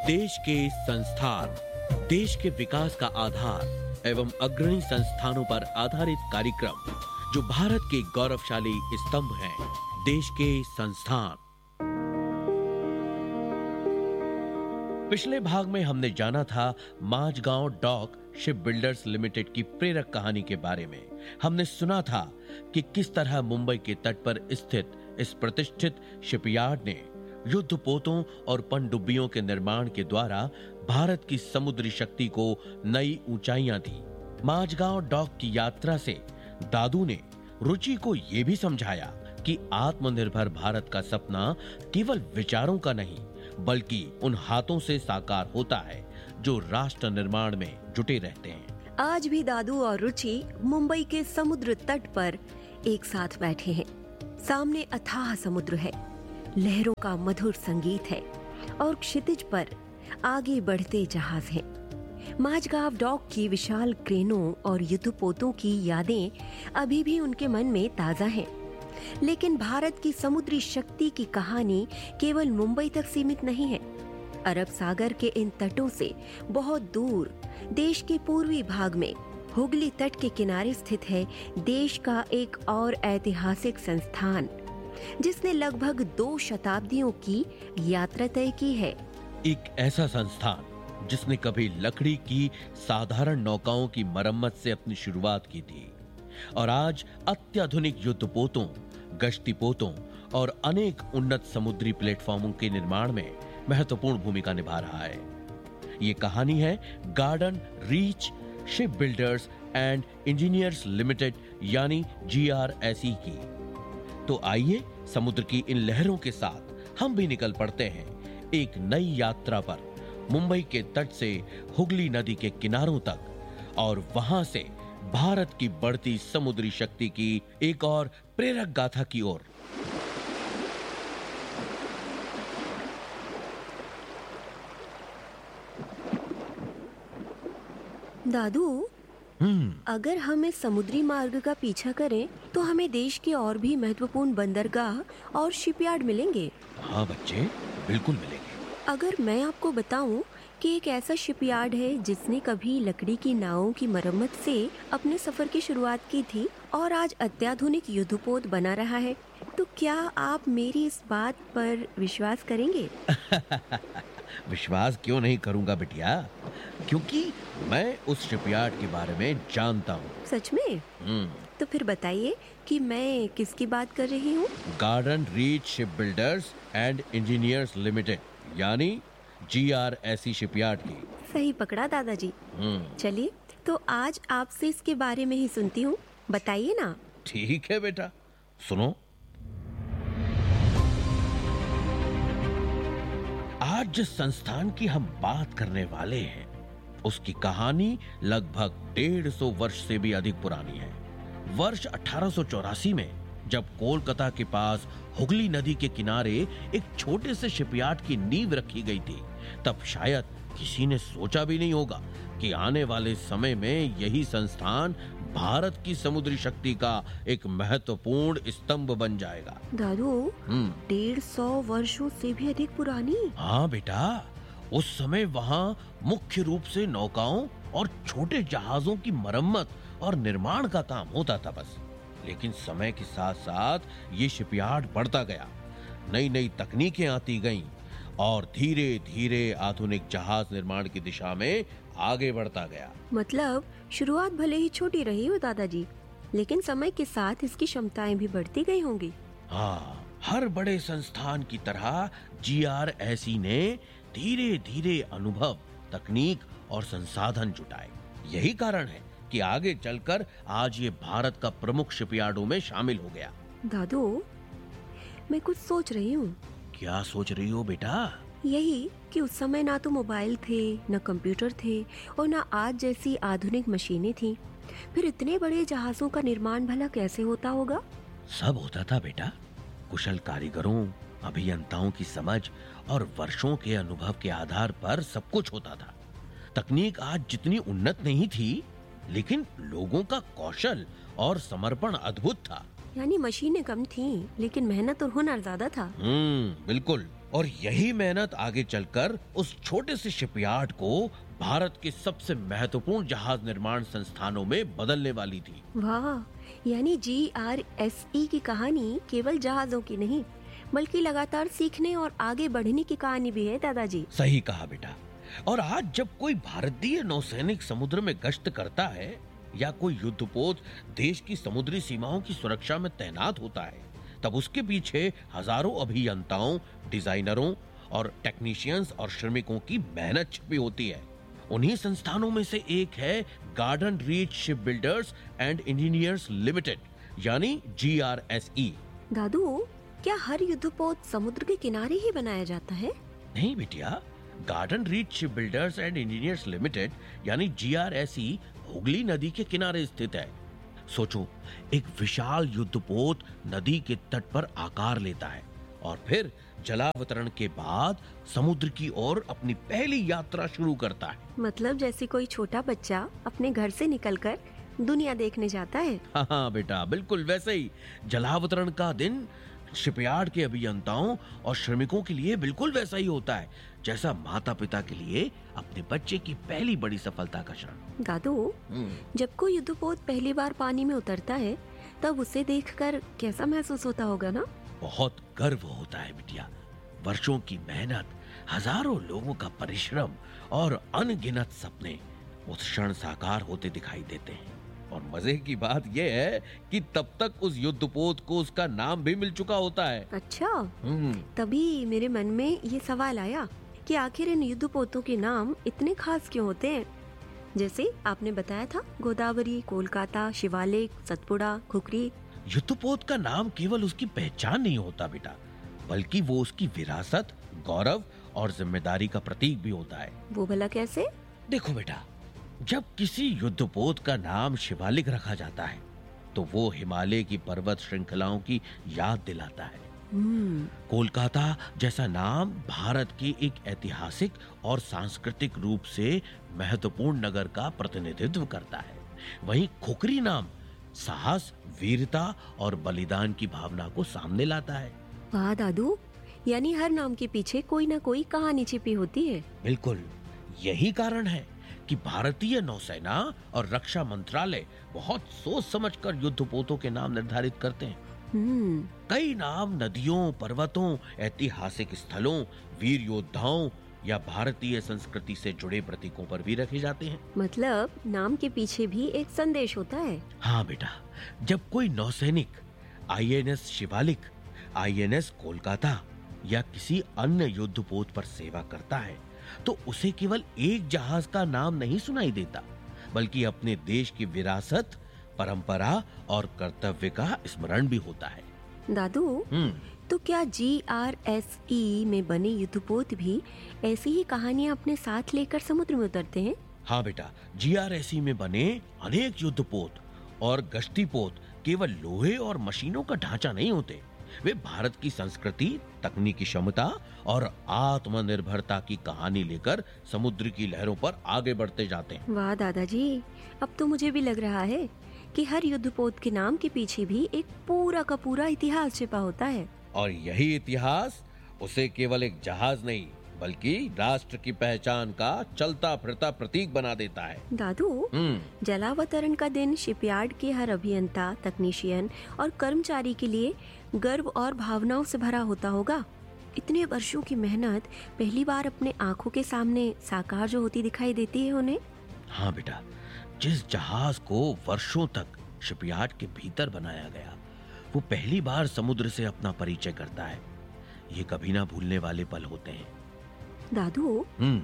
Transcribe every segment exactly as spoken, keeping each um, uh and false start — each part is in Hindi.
देश के संस्थान, देश के विकास का आधार एवं अग्रणी संस्थानों पर आधारित कार्यक्रम जो भारत के गौरवशाली स्तंभ हैं, देश के संस्थान। पिछले भाग में हमने जाना था Mazagaon dock ship builders limited की प्रेरक कहानी के बारे में। हमने सुना था कि किस तरह मुंबई के तट पर स्थित इस प्रतिष्ठित शिपयार्ड ने युद्ध पोतों और पनडुब्बियों के निर्माण के द्वारा भारत की समुद्री शक्ति को नई ऊंचाइयां दी। माझगांव डॉक की यात्रा से दादू ने रुचि को यह भी समझाया कि आत्मनिर्भर भारत का सपना केवल विचारों का नहीं बल्कि उन हाथों से साकार होता है जो राष्ट्र निर्माण में जुटे रहते हैं। आज भी दादू और रुचि मुंबई के समुद्र तट पर एक साथ बैठे हैं। सामने अथाह समुद्र है, लहरों का मधुर संगीत है और क्षितिज पर आगे बढ़ते जहाज हैं। माझगांव डॉक की विशाल क्रेनों और युद्धपोतों की यादें अभी भी उनके मन में ताजा हैं। लेकिन भारत की समुद्री शक्ति की कहानी केवल मुंबई तक सीमित नहीं है। अरब सागर के इन तटों से बहुत दूर देश के पूर्वी भाग में हुगली तट के किनारे स्थित है देश का एक और ऐतिहासिक संस्थान जिसने लगभग दो शताब्दियों की यात्रा तय की है। एक ऐसा संस्थान जिसने कभी लकड़ी की साधारण नौकाओं की मरम्मत से अपनी शुरुआत की थी और आज अत्याधुनिक युद्धपोतों, गश्तीपोतों और अनेक उन्नत समुद्री प्लेटफॉर्मों के निर्माण में महत्वपूर्ण भूमिका निभा रहा है। ये कहानी है garden reach ship builders and engineers limited यानी जी आर एस ई की। तो आइए समुद्र की इन लहरों के साथ हम भी निकल पड़ते हैं एक नई यात्रा पर मुंबई के तट से हुगली नदी के किनारों तक और वहां से भारत की बढ़ती समुद्री शक्ति की एक और प्रेरक गाथा की ओर। दादू, अगर हम इस समुद्री मार्ग का पीछा करें तो हमें देश के और भी महत्वपूर्ण बंदरगाह और शिपयार्ड मिलेंगे। हाँ बच्चे, बिल्कुल मिलेंगे। अगर मैं आपको बताऊं कि एक ऐसा शिपयार्ड है जिसने कभी लकड़ी की नावों की मरम्मत से अपने सफर की शुरुआत की थी और आज अत्याधुनिक युद्धपोत बना रहा है, तो क्या आप मेरी इस बात पर विश्वास करेंगे? विश्वास क्यों नहीं करूंगा बिटिया, क्योंकि मैं उस शिपयार्ड के बारे में जानता हूँ। सच में? तो फिर बताइए कि मैं किसकी बात कर रही हूँ? Garden reach ship builders and engineers limited यानी जी आर एस ई शिपयार्ड की। सही पकड़ा दादाजी। चलिए तो आज आपसे इसके बारे में ही सुनती हूँ, बताइए ना। ठीक है बेटा, सुनो। आज जिस संस्थान की हम बात करने वाले हैं उसकी कहानी लगभग डेढ़ सौ वर्ष से भी अधिक पुरानी है। वर्ष अठारह सौ चौरासी में जब कोलकाता के पास हुगली नदी के किनारे एक छोटे से शिपयार्ड की नींव रखी गई थी, तब शायद किसी ने सोचा भी नहीं होगा कि आने वाले समय में यही संस्थान भारत की समुद्री शक्ति का एक महत्वपूर्ण स्तंभ बन जाएगा। दादू, डेढ़ सौ वर्षों से भी अधिक पुरानी? हाँ बेटा, उस समय वहाँ मुख्य रूप से नौकाओं और छोटे जहाजों की मरम्मत और निर्माण का काम होता था बस। लेकिन समय के साथ साथ ये शिपयार्ड बढ़ता गया, नई नई तकनीकें आती गईं और धीरे धीरे आधुनिक जहाज निर्माण की दिशा में आगे बढ़ता गया। मतलब शुरुआत भले ही छोटी रही हो दादाजी, लेकिन समय के साथ इसकी क्षमताएं भी बढ़ती गई होंगी। हाँ, हर बड़े संस्थान की तरह जी आर एस ई ने धीरे धीरे अनुभव, तकनीक और संसाधन जुटाए। यही कारण है कि आगे चलकर आज ये भारत का प्रमुख शिपयार्डों में शामिल हो गया। दादू, मैं कुछ सोच रही हूँ। क्या सोच रही हो बेटा? यही कि उस समय ना तो मोबाइल थे, न कंप्यूटर थे और न आज जैसी आधुनिक मशीनें थी। फिर इतने बड़े जहाजों का निर्माण भला कैसे होता होगा? सब होता था बेटा, कुशल कारीगरों, अभियंताओं की समझ और वर्षों के अनुभव के आधार पर सब कुछ होता था। तकनीक आज जितनी उन्नत नहीं थी, लेकिन लोगों का कौशल और समर्पण अद्भुत था। यानी मशीनें कम थीं, लेकिन मेहनत और हुनर ज्यादा था। हम्म, बिल्कुल। और यही मेहनत आगे चलकर उस छोटे से शिपयार्ड को भारत के सबसे महत्वपूर्ण जहाज निर्माण संस्थानों में बदलने वाली थी। वाह, यानी जी आर एस ई की कहानी केवल जहाजों की नहीं बल्कि लगातार सीखने और आगे बढ़ने की कहानी भी है दादाजी। सही कहा बेटा। और आज जब कोई भारतीय नौसैनिक समुद्र में गश्त करता है या कोई युद्धपोत देश की समुद्री सीमाओं की सुरक्षा में तैनात होता है, तब उसके पीछे हजारों अभियंताओं, डिजाइनरों और टेक्नीशियंस और श्रमिकों की मेहनत छिपी होती है। उन्हीं संस्थानों में से एक है garden reach ship builders and engineers limited, यानी जी आर एस ई। दादू, क्या हर युद्धपोत समुद्र के किनारे ही बनाया जाता है? नहीं बिटिया, garden reach ship builders and engineers limited यानी जी आर एस ई हुगली नदी के किनारे स्थित है। सोचो, एक विशाल युद्धपोत नदी के तट पर आकार लेता है और फिर जलावतरण के बाद समुद्र की ओर अपनी पहली यात्रा शुरू करता है। मतलब जैसे कोई छोटा बच्चा अपने घर से निकलकर दुनिया देखने जाता है। हाँ हाँ बेटा, बिल्कुल वैसे ही। जलावतरण का दिन शिपयार्ड के अभियंताओं और श्रमिकों के लिए बिल्कुल वैसा ही होता है जैसा माता पिता के लिए अपने बच्चे की पहली बड़ी सफलता का क्षण। दादू, जब कोई युद्धपोत पहली बार पानी में उतरता है तब उसे देखकर कैसा महसूस होता होगा ना? बहुत गर्व होता है बिटिया। वर्षों की मेहनत, हजारों लोगों का परिश्रम और अनगिनत सपने उस क्षण साकार होते दिखाई देते हैं। और मजे की बात यह है कि तब तक उस युद्धपोत को उसका नाम भी मिल चुका होता है। अच्छा, तभी मेरे मन में ये सवाल आया कि आखिर इन युद्धपोतों के नाम इतने खास क्यों होते हैं? जैसे आपने बताया था, गोदावरी, कोलकाता, शिवालिक, सतपुड़ा, खुखरी। युद्धपोत का नाम केवल उसकी पहचान नहीं होता बेटा, बल्कि वो उसकी विरासत, गौरव और जिम्मेदारी का प्रतीक भी होता है। वो भला कैसे? देखो बेटा, जब किसी युद्धपोत का नाम शिवालिक रखा जाता है तो वो हिमालय की पर्वत श्रृंखलाओं की याद दिलाता है। कोलकाता जैसा नाम भारत के एक ऐतिहासिक और सांस्कृतिक रूप से महत्वपूर्ण नगर का प्रतिनिधित्व करता है। वहीं खुखरी नाम साहस, वीरता और बलिदान की भावना को सामने लाता है। वाह दादू, यानी हर नाम के पीछे कोई ना कोई कहानी छिपी होती है। बिल्कुल, यही कारण है कि भारतीय नौसेना और रक्षा मंत्रालय बहुत सोच समझकर युद्धपोतों के नाम निर्धारित करते हैं। कई नाम नदियों, पर्वतों, ऐतिहासिक स्थलों, वीर योद्धाओं या भारतीय संस्कृति से जुड़े प्रतीकों पर भी रखे जाते हैं। मतलब नाम के पीछे भी एक संदेश होता है। हाँ बेटा, जब कोई नौसैनिक I N S Shivalik, I N S Kolkata या किसी अन्य युद्धपोत पर सेवा करता है तो उसे केवल एक जहाज का नाम नहीं सुनाई देता, बल्कि अपने देश की विरासत, परंपरा और कर्तव्य का स्मरण भी होता है। दादू, तो क्या जी आर एस ई में बने युद्धपोत भी ऐसी ही कहानियां अपने साथ लेकर समुद्र में उतरते हैं? हाँ बेटा, जी आर एस ई में बने अनेक युद्धपोत और गश्तीपोत केवल लोहे और मशीनों का ढांचा नहीं होते, वे भारत की संस्कृति, तकनीकी क्षमता और आत्मनिर्भरता की कहानी लेकर समुद्र की लहरों पर आगे बढ़ते जाते हैं। वाह दादाजी, अब तो मुझे भी लग रहा है कि हर युद्धपोत के नाम के पीछे भी एक पूरा का पूरा इतिहास छिपा होता है। और यही इतिहास उसे केवल एक जहाज नहीं बल्कि राष्ट्र की पहचान का चलता फिरता प्रतीक बना देता है। दादू, जलावतरण का दिन शिपयार्ड के हर अभियंता, तकनीशियन और कर्मचारी के लिए गर्व और भावनाओं से भरा होता होगा। इतने वर्षों की मेहनत पहली बार अपने आंखों के सामने साकार जो होती दिखाई देती है उन्हें। हाँ बेटा, जिस जहाज को वर्षों तक शिपयार्ड के भीतर बनाया गया, वो पहली बार समुद्र से अपना परिचय करता है। ये कभी ना भूलने वाले पल होते हैं। दादू,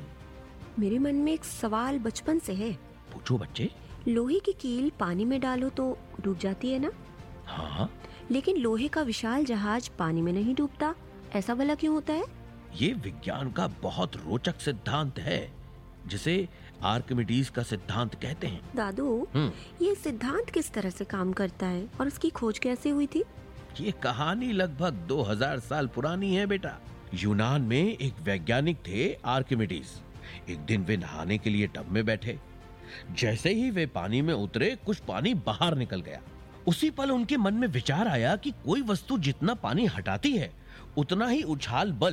मेरे मन में एक सवाल बचपन से है। पूछो बच्चे। लोहे की कील पानी में डालो तो डूब जाती है ना? हाँ। लेकिन लोहे का विशाल जहाज पानी में नहीं डूबता, ऐसा भला क्यों होता है? ये विज्ञान का बहुत रोचक सिद्धांत है, जिसे आर्किमिडीज का सिद्धांत कहते हैं। दादू, ये सिद्धांत किस तरह से काम करता है और उसकी खोज कैसे हुई थी? ये कहानी लगभग दो हज़ार साल पुरानी है बेटा। यूनान में एक वैज्ञानिक थे आर्किमिडीज। एक दिन वे नहाने के लिए टब में बैठे। जैसे ही वे पानी में उतरे, कुछ पानी बाहर निकल गया। उसी पल उनके मन में विचार आया कि कोई वस्तु जितना पानी हटाती है, उतना ही उछाल बल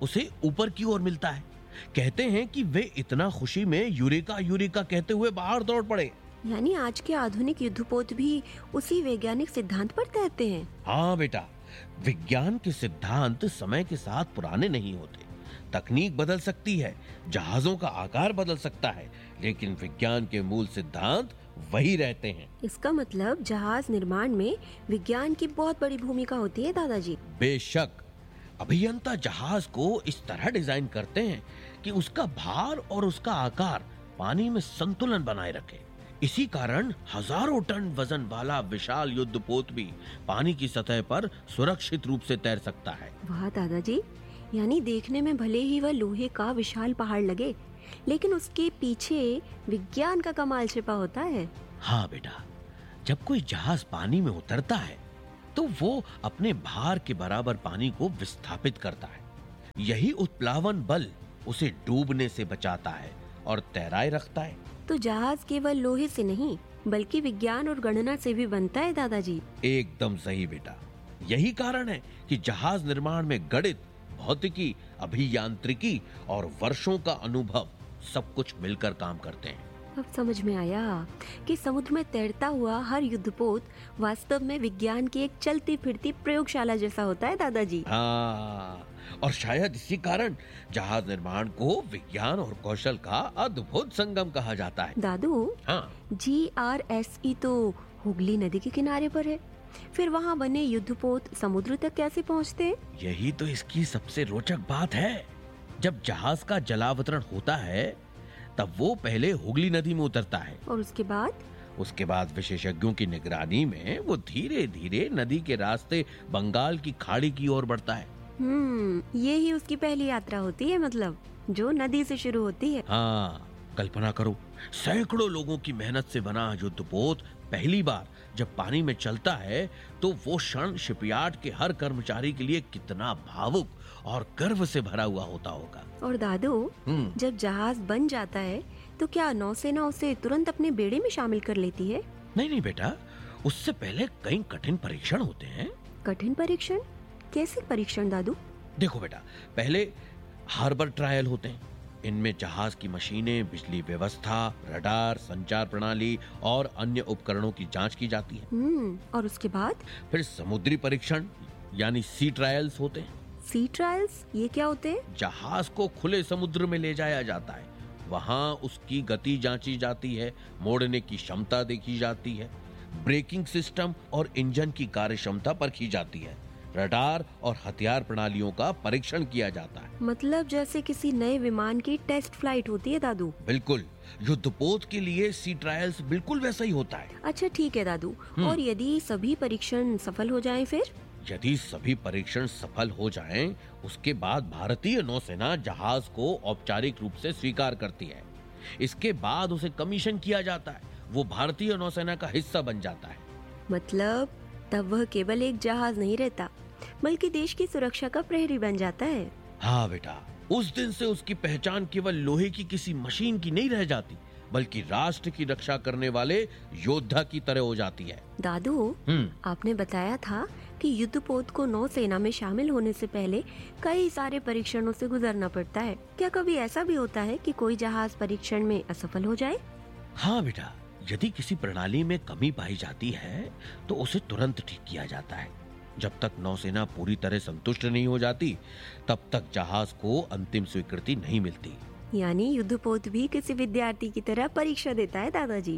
उसे ऊपर की ओर मिलता है। कहते हैं कि वे इतना खुशी में यूरेका यूरेका कहते हुए बाहर दौड़ पड़े। यानी आज के आधुनिक युद्धपोत भी उसी वैज्ञानिक सिद्धांत पर तैरते हैं। हाँ बेटा, विज्ञान के सिद्धांत समय के साथ पुराने नहीं होते। तकनीक बदल सकती है, जहाजों का आकार बदल सकता है, लेकिन विज्ञान के मूल सिद्धांत वही रहते हैं। इसका मतलब जहाज निर्माण में विज्ञान की बहुत बड़ी भूमिका होती है दादाजी। बेशक, अभियंता जहाज को इस तरह डिजाइन करते हैं कि उसका भार और उसका आकार पानी में संतुलन बनाए रखे। इसी कारण हजारों टन वजन वाला विशाल युद्धपोत भी पानी की सतह पर सुरक्षित रूप से तैर सकता है। वाह दादाजी, यानी देखने में भले ही वह लोहे का विशाल पहाड़ लगे, लेकिन उसके पीछे विज्ञान का कमाल छिपा होता है। हाँ बेटा, जब कोई जहाज पानी में उतरता है तो वो अपने भार के बराबर पानी को विस्थापित करता है। यही उत्प्लावन बल उसे डूबने से बचाता है और तैराए रखता है। तो जहाज केवल लोहे से नहीं बल्कि विज्ञान और गणना से भी बनता है दादाजी। एकदम सही बेटा, यही कारण है कि जहाज निर्माण में गणित, भौतिकी, अभियांत्रिकी और वर्षों का अनुभव सब कुछ मिलकर काम करते हैं। अब समझ में आया कि समुद्र में तैरता हुआ हर युद्धपोत वास्तव में विज्ञान की एक चलती फिरती प्रयोगशाला जैसा होता है दादाजी। हाँ, और शायद इसी कारण जहाज निर्माण को विज्ञान और कौशल का अद्भुत संगम कहा जाता है। दादू, हाँ, जी आर एस ई तो हुगली नदी के किनारे पर है, फिर वहाँ बने युद्धपोत समुद्र तक कैसे पहुँचते हैं? यही तो इसकी सबसे रोचक बात है। जब जहाज का जलावतरण होता है तब वो पहले हुगली नदी में उतरता है और उसके बाद उसके बाद विशेषज्ञों की निगरानी में वो धीरे धीरे नदी के रास्ते बंगाल की खाड़ी की ओर बढ़ता है। हम्म, ये ही उसकी पहली यात्रा होती है, मतलब जो नदी से शुरू होती है। हाँ, कल्पना करो, सैकड़ों लोगों की मेहनत से बना युद्धपोत पहली बार जब पानी में चलता है तो वो क्षण शिपयार्ड के हर कर्मचारी के लिए कितना भावुक और गर्व से भरा हुआ होता होगा। और दादू, जब जहाज बन जाता है तो क्या नौसेना उसे तुरंत अपने बेड़े में शामिल कर लेती है? नहीं नहीं बेटा, उससे पहले कई कठिन परीक्षण होते हैं। कठिन परीक्षण? कैसे परीक्षण दादू? देखो बेटा, पहले हार्बर ट्रायल होते हैं। इनमें जहाज की मशीनें, बिजली व्यवस्था, रडार, संचार प्रणाली और अन्य उपकरणों की जांच की जाती है। हम्म, और उसके बाद फिर समुद्री परीक्षण यानी सी ट्रायल्स होते हैं। सी ट्रायल्स ये क्या होते हैं? जहाज को खुले समुद्र में ले जाया जाता है, वहां उसकी गति जांची जाती है, मोड़ने की क्षमता देखी जाती है, ब्रेकिंग सिस्टम और इंजन की कार्य क्षमता परखी जाती है, रडार और हथियार प्रणालियों का परीक्षण किया जाता है। मतलब जैसे किसी नए विमान की टेस्ट फ्लाइट होती है दादू? बिल्कुल, युद्धपोत के लिए सी ट्रायल्स बिल्कुल वैसा ही होता है। अच्छा ठीक है दादू, और यदि सभी परीक्षण सफल हो जाएं फिर? यदि सभी परीक्षण सफल हो जाएं, उसके बाद भारतीय नौसेना जहाज को औपचारिक रूप से स्वीकार करती है। इसके बाद उसे कमीशन किया जाता है, वो भारतीय नौसेना का हिस्सा बन जाता है। मतलब तब वह केवल एक जहाज नहीं रहता बल्कि देश की सुरक्षा का प्रहरी बन जाता है। हाँ बेटा, उस दिन से उसकी पहचान केवल लोहे की किसी मशीन की नहीं रह जाती, बल्कि राष्ट्र की रक्षा करने वाले योद्धा की तरह हो जाती है। दादू, आपने बताया था कि युद्धपोत को नौसेना में शामिल होने से पहले कई सारे परीक्षणों से गुजरना पड़ता है। क्या कभी ऐसा भी होता है कि कोई जहाज परीक्षण में असफल हो जाए? हाँ बेटा, यदि किसी प्रणाली में कमी पाई जाती है तो उसे तुरंत ठीक किया जाता है। जब तक नौसेना पूरी तरह संतुष्ट नहीं हो जाती, तब तक जहाज को अंतिम स्वीकृति नहीं मिलती। यानी युद्धपोत भी किसी विद्यार्थी की तरह परीक्षा देता है दादाजी।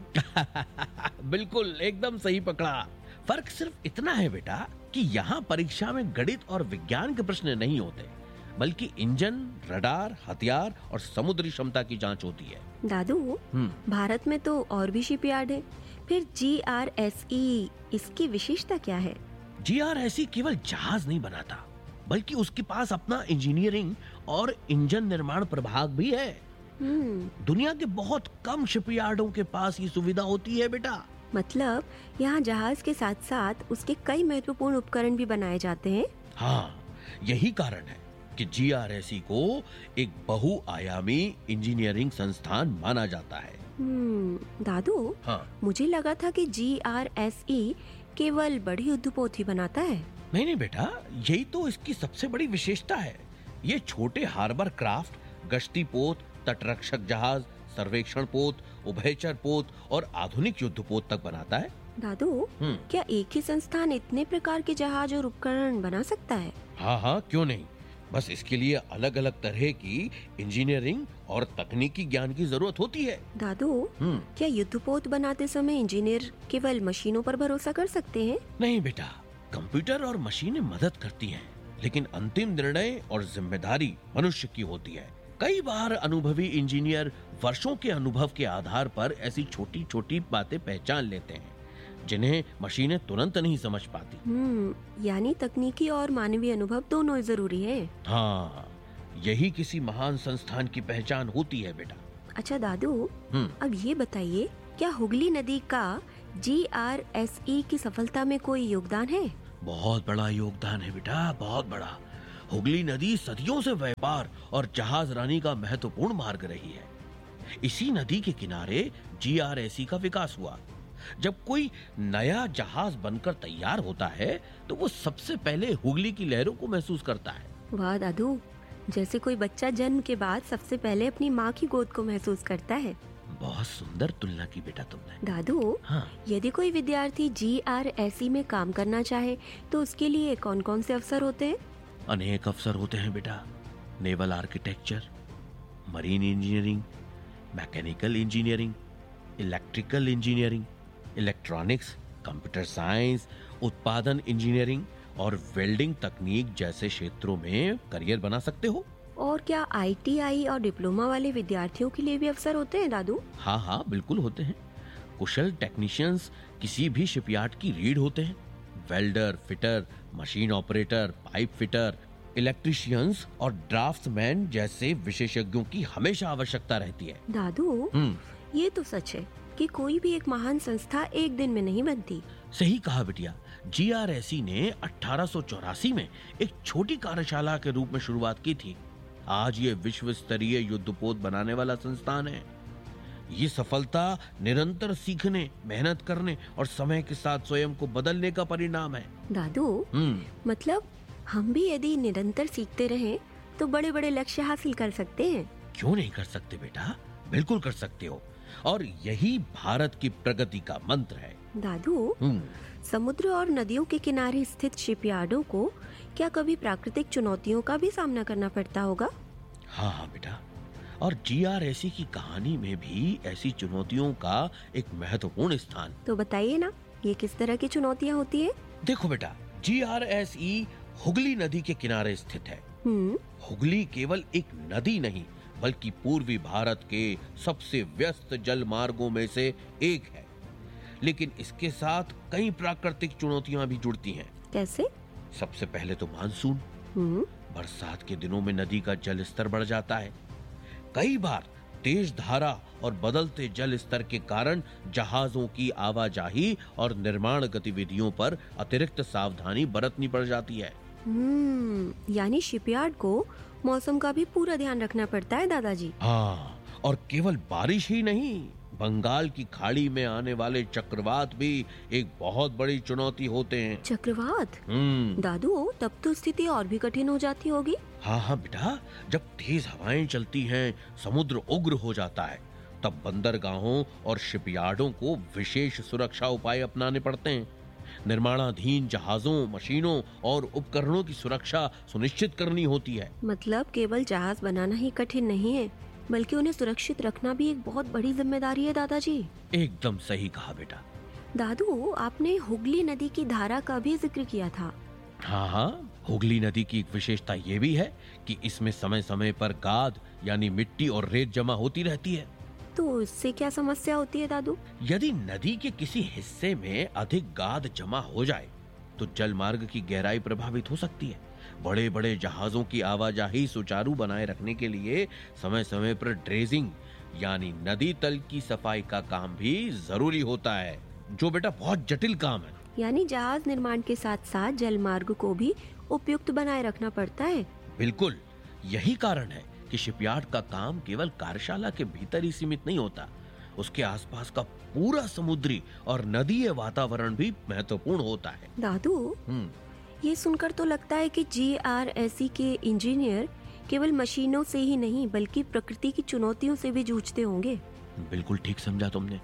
बिल्कुल, एकदम सही पकड़ा। फर्क सिर्फ इतना है बेटा कि यहाँ परीक्षा में गणित और विज्ञान के प्रश्न नहीं होते, बल्कि इंजन, रडार, हथियार और समुद्री क्षमता की जांच होती है। दादू, भारत में तो और भी शिपयार्ड है, फिर जी आर एस ई इसकी विशेषता क्या है? जी आर एस ई केवल जहाज नहीं बनाता, बल्कि उसके पास अपना इंजीनियरिंग और इंजन निर्माण प्रभाग भी है। दुनिया के बहुत कम शिपयार्डों के पास ये सुविधा होती है बेटा। मतलब यहाँ जहाज के साथ साथ उसके कई महत्वपूर्ण उपकरण भी बनाए जाते हैं। हाँ, यही कारण है कि जी आर एस ई को एक बहुआयामी इंजीनियरिंग संस्थान माना जाता है। हम्म, दादू, हाँ, मुझे लगा था कि जी आर एस ई केवल बड़ी युद्धपोत ही बनाता है। नहीं नहीं बेटा, यही तो इसकी सबसे बड़ी विशेषता है। ये छोटे हार्बर क्राफ्ट गश्ती पोत, तटरक्षक जहाज, सर्वेक्षण पोत, उभयचर पोत और आधुनिक युद्ध पोत तक बनाता है। दादू, हम्म। क्या एक ही संस्थान इतने प्रकार के जहाज और उपकरण बना सकता है? हाँ हाँ, क्यों नहीं। बस इसके लिए अलग अलग तरह की इंजीनियरिंग और तकनीकी ज्ञान की जरूरत होती है। दादू, हम्म। क्या युद्धपोत बनाते समय इंजीनियर केवल मशीनों पर भरोसा कर सकते हैं? नहीं बेटा, कंप्यूटर और मशीनें मदद करती हैं, लेकिन अंतिम निर्णय और जिम्मेदारी मनुष्य की होती है। कई बार अनुभवी इंजीनियर वर्षों के अनुभव के आधार पर ऐसी छोटी छोटी बातें पहचान लेते हैं जिन्हें मशीनें तुरंत नहीं समझ पाती। हम्म, यानी तकनीकी और मानवीय अनुभव दोनों जरूरी है। हाँ, यही किसी महान संस्थान की पहचान होती है बेटा। अच्छा दादू, हम्म। अब ये बताइए, क्या हुगली नदी का जी आर एस ई की सफलता में कोई योगदान है? बहुत बड़ा योगदान है बेटा, बहुत बड़ा। हुगली नदी सदियों से व्यापार और जहाज रानी का महत्वपूर्ण मार्ग रही है। इसी नदी के किनारे जी आर एस ई का विकास हुआ। जब कोई नया जहाज बनकर तैयार होता है तो वो सबसे पहले हुगली की लहरों को महसूस करता है। वाह दादू, जैसे कोई बच्चा जन्म के बाद सबसे पहले अपनी माँ की गोद को महसूस करता है। बहुत सुंदर तुलना की बेटा तुमने। दादू, हाँ। यदि कोई विद्यार्थी जी आर एस ई में काम करना चाहे तो उसके लिए कौन कौन से अवसर होते हैं? अनेक अवसर होते हैं बेटा। Naval architecture, marine engineering, mechanical engineering, electrical engineering, electronics, computer science, उत्पादन इंजीनियरिंग और वेल्डिंग तकनीक जैसे क्षेत्रों में करियर बना सकते हो। और क्या आई टी आई और डिप्लोमा वाले विद्यार्थियों के लिए भी अवसर होते हैं दादू? हाँ हाँ, बिल्कुल होते हैं। कुशल टेक्नीशियंस किसी भी शिपयार्ड की रीढ़ होते हैं। Welder, fitter, machine operator, pipe fitter, electricians और ड्राफ्ट्समैन जैसे विशेषज्ञों की हमेशा आवश्यकता रहती है। दादू, हम्म, ये तो सच है कि कोई भी एक महान संस्था एक दिन में नहीं बनती। सही कहा बिटिया। जी आर एस ई ने अठारह सौ चौरासी में एक छोटी कार्यशाला के रूप में शुरुआत की थी। आज ये विश्व स्तरीय युद्धपोत बनाने वाला संस्थान है। ये सफलता निरंतर सीखने, मेहनत करने और समय के साथ स्वयं को बदलने का परिणाम है। दादू, हम्म, मतलब हम भी यदि निरंतर सीखते रहें तो बड़े बड़े लक्ष्य हासिल कर सकते हैं। क्यों नहीं कर सकते बेटा, बिल्कुल कर सकते हो। और यही भारत की प्रगति का मंत्र है। दादू, हम्म, समुद्र और नदियों के किनारे स्थित शिपयार्डों को क्या कभी प्राकृतिक चुनौतियों का भी सामना करना पड़ता होगा? हाँ हाँ बेटा, और जी आर एस ई की कहानी में भी ऐसी चुनौतियों का एक महत्वपूर्ण स्थान। तो बताइए ना, ये किस तरह की चुनौतियाँ होती है? देखो बेटा, जी आर एस ई हुगली नदी के किनारे स्थित है। हम्म, हुगली केवल एक नदी नहीं बल्कि पूर्वी भारत के सबसे व्यस्त जल मार्गों में से एक है। लेकिन इसके साथ कई प्राकृतिक चुनौतियां भी जुड़ती हैं। कैसे? सबसे पहले तो मानसून। हम्म, बरसात के दिनों में नदी का जल स्तर बढ़ जाता है। कई बार तेज धारा और बदलते जल स्तर के कारण जहाजों की आवाजाही और निर्माण गतिविधियों पर अतिरिक्त सावधानी बरतनी पड़ जाती है। हम्म, यानी शिपयार्ड को मौसम का भी पूरा ध्यान रखना पड़ता है दादाजी। हाँ, और केवल बारिश ही नहीं, बंगाल की खाड़ी में आने वाले चक्रवात भी एक बहुत बड़ी चुनौती होते हैं। चक्रवात? हम्म, दादू, तब तो स्थिति और भी कठिन हो जाती होगी। हाँ हाँ बेटा, जब तेज हवाएं चलती हैं, समुद्र उग्र हो जाता है, तब बंदरगाहों और शिपयार्डों को विशेष सुरक्षा उपाय अपनाने पड़ते हैं। निर्माणाधीन जहाजों, मशीनों और उपकरणों की सुरक्षा सुनिश्चित करनी होती है। मतलब केवल जहाज बनाना ही कठिन नहीं है, बल्कि उन्हें सुरक्षित रखना भी एक बहुत बड़ी जिम्मेदारी है दादाजी। एकदम सही कहा बेटा। दादू, आपने हुगली नदी की धारा का भी जिक्र किया था। हाँ हाँ, हुगली नदी की एक विशेषता ये भी है कि इसमें समय समय पर गाद यानी मिट्टी और रेत जमा होती रहती है। तो इससे क्या समस्या होती है दादू? यदि नदी के किसी हिस्से में अधिक गाद जमा हो जाए तो जल मार्ग की गहराई प्रभावित हो सकती है। बड़े बड़े जहाजों की आवाजाही सुचारू बनाए रखने के लिए समय समय पर ड्रेजिंग यानी नदी तल की सफाई का काम भी जरूरी होता है, जो बेटा बहुत जटिल काम है। यानी जहाज निर्माण के साथ साथ जल मार्ग को भी उपयुक्त बनाए रखना पड़ता है। बिल्कुल, यही कारण है कि शिपयार्ड का काम केवल कार्यशाला के भीतर ही सीमित नहीं होता। उसके आसपास का पूरा समुद्री और नदीय वातावरण भी महत्वपूर्ण होता है। दादू, हम्म, ये सुनकर तो लगता है कि जी आर एस ई के इंजीनियर केवल मशीनों से ही नहीं बल्कि प्रकृति की चुनौतियों से भी जूझते होंगे। बिल्कुल ठीक समझा तुमने।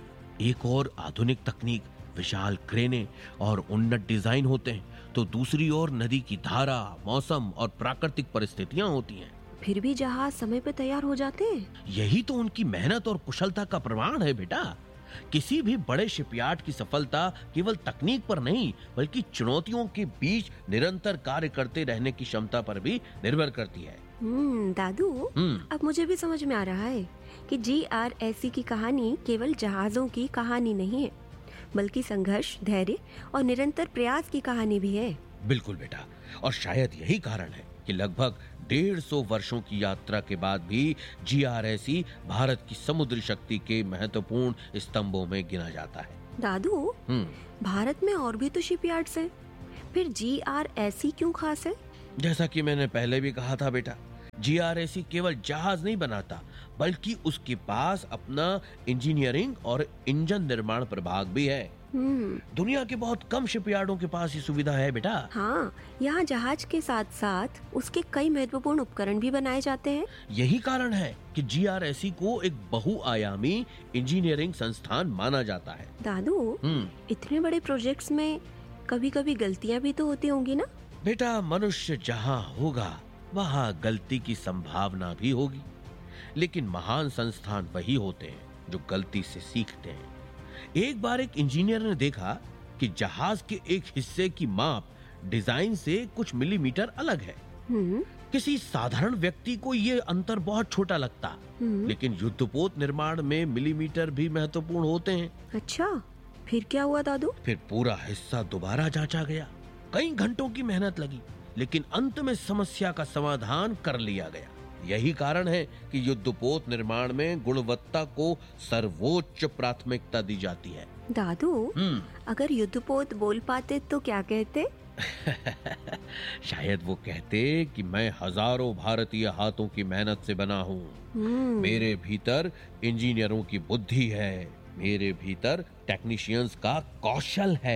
एक और आधुनिक तकनीक, विशाल क्रेनें और उन्नत डिजाइन होते हैं, तो दूसरी ओर नदी की धारा, मौसम और प्राकृतिक परिस्थितियां होती हैं। फिर भी जहाज समय पे तैयार हो जाते हैं। यही तो उनकी मेहनत और कुशलता का प्रमाण है बेटा। किसी भी बड़े शिपयार्ड की सफलता केवल तकनीक पर नहीं बल्कि चुनौतियों के बीच निरंतर कार्य करते रहने की क्षमता पर भी निर्भर करती है। हम्म दादू, हम्म अब मुझे भी समझ में आ रहा है कि जी आर एस की कहानी केवल जहाजों की कहानी नहीं है बल्कि संघर्ष, धैर्य और निरंतर प्रयास की कहानी भी है। बिल्कुल बेटा, और शायद यही कारण है कि लगभग डेढ़ सौ वर्षों की यात्रा के बाद भी जी आर एस भारत की समुद्री शक्ति के महत्वपूर्ण स्तंभों में गिना जाता है। दादू, हम्म भारत में और भी तो शिपयार्ड्स हैं, फिर जी आर एस क्यों खास है? जैसा कि मैंने पहले भी कहा था बेटा, जी आर एस केवल जहाज नहीं बनाता बल्कि उसके पास अपना इंजीनियरिंग और इंजन निर्माण प्रभाग भी है। हम्म दुनिया के बहुत कम शिपयार्डों के पास ये सुविधा है बेटा। हाँ, यहाँ जहाज के साथ साथ उसके कई महत्वपूर्ण उपकरण भी बनाए जाते हैं। यही कारण है कि जी आर एस को एक बहुआयामी इंजीनियरिंग संस्थान माना जाता है। दादू, हम्म इतने बड़े प्रोजेक्ट्स में कभी कभी गलतियाँ भी तो होती होंगी ना? बेटा, मनुष्य जहाँ होगा वहाँ गलती की संभावना भी होगी, लेकिन महान संस्थान वही होते हैं जो गलती से सीखते हैं। एक बार एक इंजीनियर ने देखा कि जहाज के एक हिस्से की माप डिजाइन से कुछ मिलीमीटर अलग है। हम्म किसी साधारण व्यक्ति को ये अंतर बहुत छोटा लगता, हम्म लेकिन युद्धपोत निर्माण में मिलीमीटर भी महत्वपूर्ण होते हैं। अच्छा, फिर क्या हुआ दादू? फिर पूरा हिस्सा दोबारा जांचा गया। कई घंटों की मेहनत लगी, लेकिन अंत में समस्या का समाधान कर लिया गया। यही कारण है कि युद्धपोत निर्माण में गुणवत्ता को सर्वोच्च प्राथमिकता दी जाती है। दादू, हम्म अगर युद्धपोत बोल पाते तो क्या कहते? शायद वो कहते कि मैं हजारों भारतीय हाथों की मेहनत से बना हूँ। हम्म मेरे भीतर इंजीनियरों की बुद्धि है, मेरे भीतर टेक्नीशियंस का कौशल है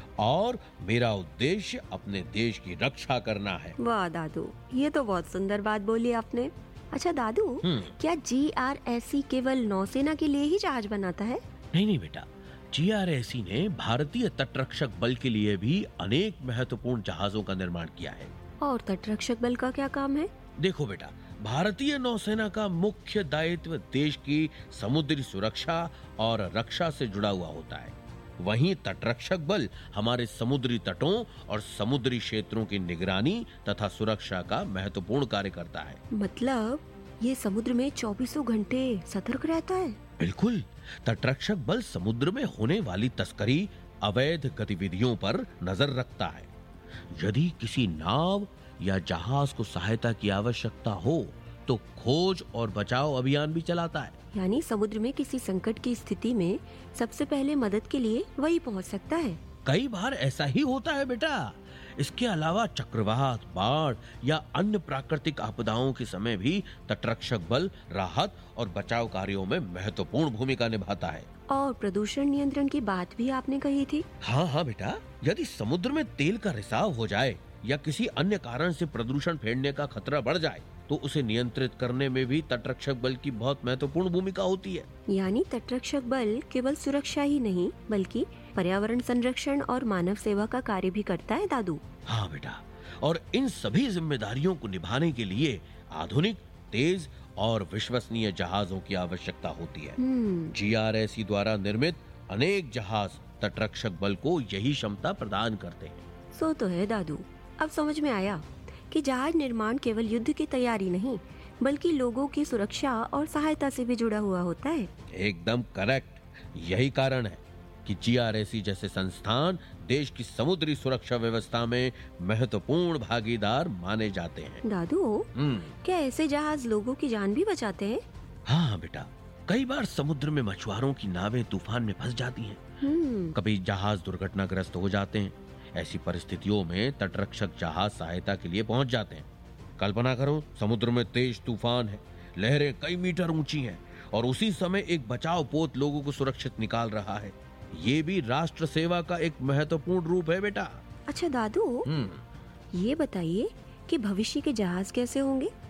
और मेरा उद्देश्य अपने देश की रक्षा करना है। वाह दादू, ये तो बहुत सुंदर बात बोली आपने। अच्छा दादू, हम्म क्या जी आर एस केवल नौसेना के लिए ही जहाज बनाता है? नहीं नहीं बेटा, जी आर एस ने भारतीय तटरक्षक बल के लिए भी अनेक महत्वपूर्ण जहाजों का निर्माण किया है। और तटरक्षक बल का क्या काम है? देखो बेटा, भारतीय नौसेना का मुख्य दायित्व देश की समुद्री सुरक्षा और रक्षा से जुड़ा हुआ होता है। वहीं तटरक्षक बल हमारे समुद्री तटों और समुद्री क्षेत्रों की निगरानी तथा सुरक्षा का महत्वपूर्ण कार्य करता है। मतलब ये समुद्र में चौबीसों घंटे सतर्क रहता है? बिल्कुल, तटरक्षक बल समुद्र में होने वाली तस्करी, अवैध गतिविधियों पर नजर रखता है। यदि किसी नाव या जहाज को सहायता की आवश्यकता हो तो खोज और बचाव अभियान भी चलाता है। यानी समुद्र में किसी संकट की स्थिति में सबसे पहले मदद के लिए वही पहुंच सकता है। कई बार ऐसा ही होता है बेटा। इसके अलावा चक्रवात, बाढ़ या अन्य प्राकृतिक आपदाओं के समय भी तटरक्षक बल राहत और बचाव कार्यों में महत्वपूर्ण भूमिका निभाता है। और प्रदूषण नियंत्रण की बात भी आपने कही थी। हाँ हाँ बेटा, यदि समुद्र में तेल का रिसाव हो जाए या किसी अन्य कारण से प्रदूषण फैलने का खतरा बढ़ जाए तो उसे नियंत्रित करने में भी तटरक्षक बल की बहुत महत्वपूर्ण भूमिका होती है। यानी तटरक्षक बल केवल सुरक्षा ही नहीं बल्कि पर्यावरण संरक्षण और मानव सेवा का कार्य भी करता है दादू। हाँ बेटा, और इन सभी जिम्मेदारियों को निभाने के लिए आधुनिक, तेज और विश्वसनीय जहाजों की आवश्यकता होती है। हम्म जी आर एस द्वारा निर्मित अनेक जहाज तटरक्षक बल को यही क्षमता प्रदान करते हैं। सो तो है दादू, अब समझ में आया कि जहाज निर्माण केवल युद्ध की तैयारी नहीं बल्कि लोगों की सुरक्षा और सहायता से भी जुड़ा हुआ होता है। एकदम करेक्ट। यही कारण है कि जी आर एस जैसे संस्थान देश की समुद्री सुरक्षा व्यवस्था में महत्वपूर्ण भागीदार माने जाते हैं। दादू, हम्म क्या ऐसे जहाज लोगों की जान भी बचाते हैं? हाँ बेटा, कई बार समुद्र में मछुआरों की नावें तूफान में फंस जाती हैं। हम्म कभी जहाज दुर्घटनाग्रस्त हो जाते हैं। ऐसी परिस्थितियों में तटरक्षक जहाज सहायता के लिए पहुंच जाते हैं। कल्पना करो, समुद्र में तेज तूफान है, लहरें कई मीटर ऊंची हैं और उसी समय एक बचाव पोत लोगों को सुरक्षित निकाल रहा है। ये भी राष्ट्र सेवा का एक महत्वपूर्ण रूप है बेटा। अच्छा दादू, हम्म ये बताइए कि भविष्य के जहाज कैसे होंगे?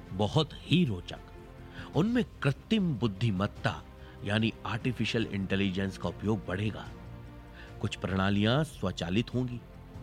बहुत ही रोचक। उनमें कृत्रिम बुद्धिमत्ता यानी आर्टिफिशियल इंटेलिजेंस का उपयोग बढ़ेगा। कुछ प्रणालियां स्वचालित होंगी,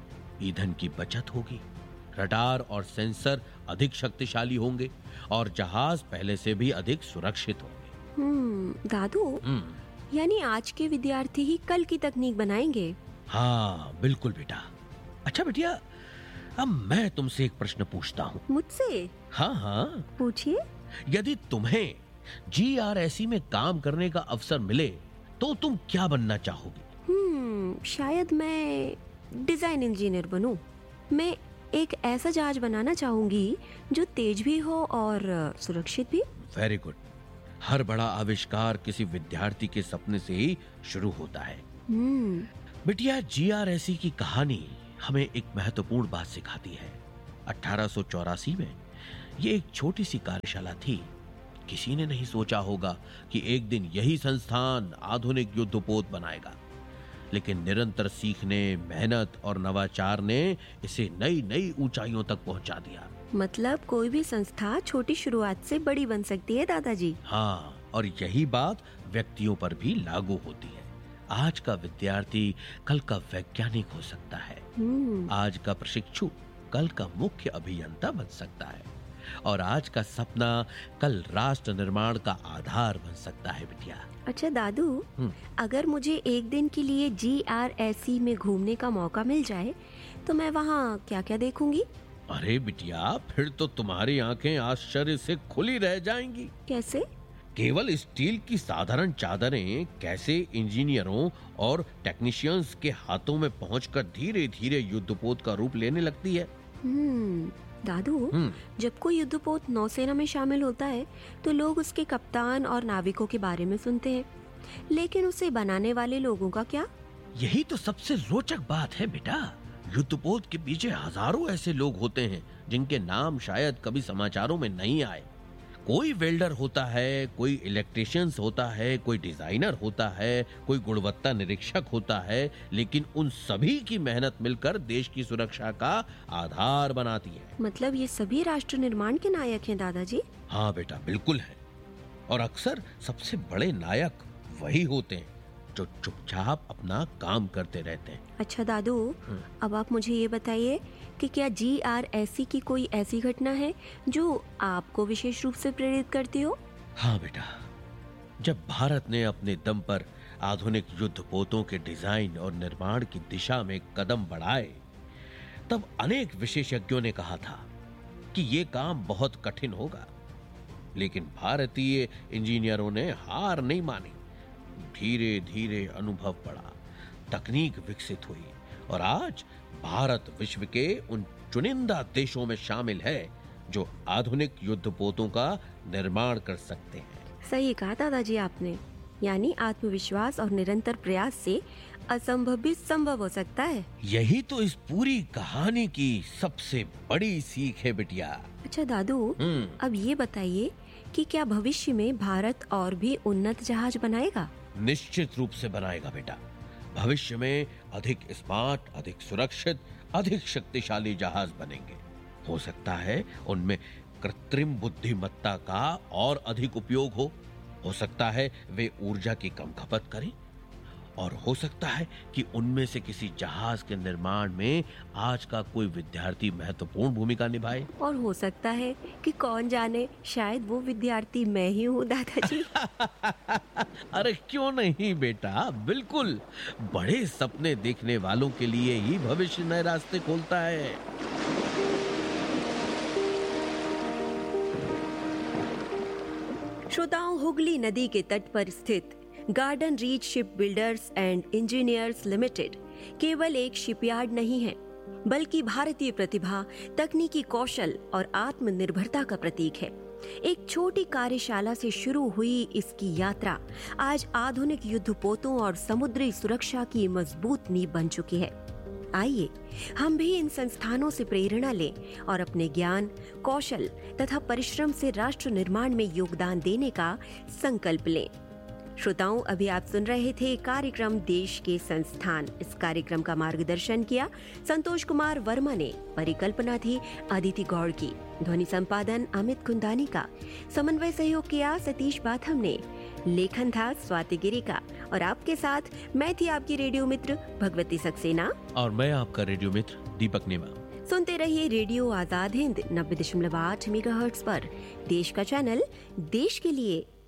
ईंधन की बचत होगी, रडार और सेंसर अधिक शक्तिशाली होंगे और जहाज पहले से भी अधिक सुरक्षित होंगे। हम्म दादू, हम्म यानी आज के विद्यार्थी ही कल की तकनीक बनाएंगे। हाँ बिल्कुल बेटा। अच्छा बेटिया, अब मैं तुमसे एक प्रश्न पूछता हूँ। मुझसे? हाँ हाँ पूछिए। यदि तुम्हें जी आर एस ई में काम करने का अवसर मिले तो तुम क्या बनना चाहोगी? हम्म शायद मैं डिजाइन इंजीनियर बनूं। मैं एक ऐसा जहाज बनाना चाहूंगी जो तेज भी हो और सुरक्षित भी। Very good. हर बड़ा आविष्कार किसी विद्यार्थी के सपने से ही शुरू होता है। हम्म बिटिया, जी आर एस ई की कहानी हमें एक महत्वपूर्ण बात सिखाती है। अठारह सौ चौरासी में ये एक छोटी सी कार्यशाला थी। किसी ने नहीं सोचा होगा कि एक दिन यही संस्थान आधुनिक युद्धपोत बनाएगा, लेकिन निरंतर सीखने, मेहनत और नवाचार ने इसे नई नई ऊंचाइयों तक पहुंचा दिया। मतलब कोई भी संस्था छोटी शुरुआत से बड़ी बन सकती है दादाजी। हाँ, और यही बात व्यक्तियों पर भी लागू होती है। आज का विद्यार्थी कल का वैज्ञानिक हो सकता है, हम्म आज का प्रशिक्षु कल का मुख्य अभियंता बन सकता है, और आज का सपना कल राष्ट्र निर्माण का आधार बन सकता है बिटिया। अच्छा दादू, हम्म। अगर मुझे एक दिन के लिए जी आर एस ई में घूमने का मौका मिल जाए तो मैं वहाँ क्या क्या देखूंगी? अरे बिटिया, फिर तो तुम्हारी आंखें आश्चर्य से खुली रह जाएंगी। कैसे? केवल स्टील की साधारण चादरें कैसे इंजीनियरों और टेक्नीशियंस के हाथों में पहुंचकर धीरे धीरे युद्धपोत का रूप लेने लगती है। हम्म दादू, हम्म जब कोई युद्धपोत नौसेना में शामिल होता है तो लोग उसके कप्तान और नाविकों के बारे में सुनते हैं, लेकिन उसे बनाने वाले लोगों का क्या? यही तो सबसे रोचक बात है बेटा। युद्धपोत के पीछे हजारों ऐसे लोग होते हैं जिनके नाम शायद कभी समाचारों में नहीं आए। कोई वेल्डर होता है, कोई इलेक्ट्रिशियंस होता है, कोई डिजाइनर होता है, कोई गुणवत्ता निरीक्षक होता है, लेकिन उन सभी की मेहनत मिलकर देश की सुरक्षा का आधार बनाती है। मतलब ये सभी राष्ट्र निर्माण के नायक हैं दादाजी? हाँ बेटा, बिल्कुल है। और अक्सर सबसे बड़े नायक वही होते हैं जो चुपचाप अपना काम करते रहते हैं। अच्छा दादू, अब आप मुझे ये बताइए कि क्या जी आर एस ई की कोई ऐसी घटना है जो आपको विशेष रूप से प्रेरित करती हो? हाँ बेटा, जब भारत ने अपने दम पर आधुनिक युद्धपोतों के डिजाइन और निर्माण की दिशा में कदम बढ़ाए, तब अनेक विशेषज्ञों ने कहा था कि ये काम बहुत कठिन होगा, लेकिन भारतीय इंजीनियरों ने हार नहीं मानी। धीरे धीरे अनुभव बढ़ा, तकनीक विकसित हुई और आज भारत विश्व के उन चुनिंदा देशों में शामिल है जो आधुनिक युद्धपोतों का निर्माण कर सकते हैं। सही कहा दादाजी आपने। यानी आत्मविश्वास और निरंतर प्रयास से असंभव भी संभव हो सकता है। यही तो इस पूरी कहानी की सबसे बड़ी सीख है बिटिया। अच्छा दादू, अब ये बताइए कि क्या भविष्य में भारत और भी उन्नत जहाज बनाएगा? निश्चित रूप से बनाएगा बेटा। भविष्य में अधिक स्मार्ट, अधिक सुरक्षित, अधिक शक्तिशाली जहाज बनेंगे। हो सकता है उनमें कृत्रिम बुद्धिमत्ता का और अधिक उपयोग हो हो सकता है वे ऊर्जा की कम खपत करें, और हो सकता है कि उनमें से किसी जहाज के निर्माण में आज का कोई विद्यार्थी महत्वपूर्ण भूमिका निभाए। और हो सकता है कि कौन जाने, शायद वो विद्यार्थी मैं ही हूँ दादाजी। अरे क्यों नहीं बेटा, बिल्कुल। बड़े सपने देखने वालों के लिए ही भविष्य नए रास्ते खोलता है। श्रोताओं, हुगली नदी के तट पर स्थित garden reach ship builders and engineers limited केवल एक शिपयार्ड नहीं है, बल्कि भारतीय प्रतिभा, तकनीकी कौशल और आत्मनिर्भरता का प्रतीक है। एक छोटी कार्यशाला से शुरू हुई इसकी यात्रा आज आधुनिक युद्धपोतों और समुद्री सुरक्षा की मजबूत नींव बन चुकी है। आइए हम भी इन संस्थानों से प्रेरणा लें और अपने ज्ञान, कौशल तथा परिश्रम से राष्ट्र निर्माण में योगदान देने का संकल्प लें। श्रोताओं, अभी आप सुन रहे थे कार्यक्रम देश के संस्थान। इस कार्यक्रम का मार्गदर्शन किया संतोष कुमार वर्मा ने। परिकल्पना थी अदिति गौड़ की। ध्वनि संपादन अमित कुंदानी का। समन्वय सहयोग किया सतीश बाथम ने। लेखन था स्वाति गिरी का। और आपके साथ मैं थी आपकी रेडियो मित्र भगवती सक्सेना। और मैं आपका रेडियो मित्र दीपक नेमा। सुनते रहिए रेडियो आजाद हिंद नब्बे दशमलव आठ मेगाहर्ट्ज पर। देश का चैनल, देश के लिए।